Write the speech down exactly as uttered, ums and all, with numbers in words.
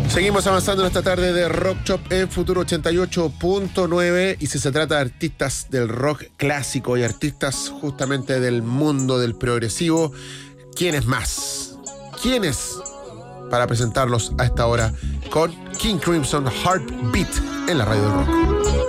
Seguimos avanzando en esta tarde de Rock Shop en Futuro ochenta y ocho punto nueve, y si se trata de artistas del rock clásico y artistas justamente del mundo del progresivo, ¿quiénes más? ¿Quiénes? Para presentarlos a esta hora con King Crimson Heartbeat en la radio del rock.